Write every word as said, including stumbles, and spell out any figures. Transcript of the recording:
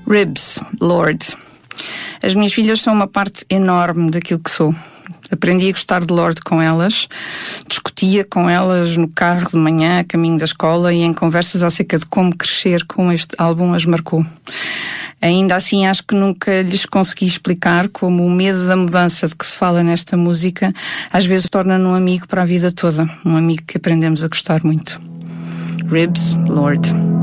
Ribs, Lord. As minhas filhas são uma parte enorme daquilo que sou. Aprendi a gostar de Lorde com elas, discutia com elas no carro de manhã, a caminho da escola, e em conversas acerca de como crescer com este álbum as marcou. Ainda assim, acho que nunca lhes consegui explicar como o medo da mudança de que se fala nesta música às vezes torna-nos um amigo para a vida toda, um amigo que aprendemos a gostar muito. Ribs, Lord.